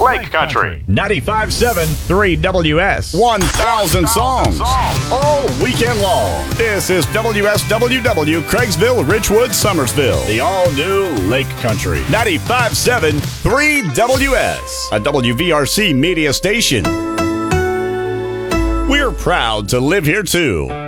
Lake Country. 95.7 3WS. 1,000 songs all weekend long. This is WSWW, Craigsville, Richwood, Summersville. The all-new Lake Country. 95.7 3WS, a WVRC media station. We're proud to live here, too.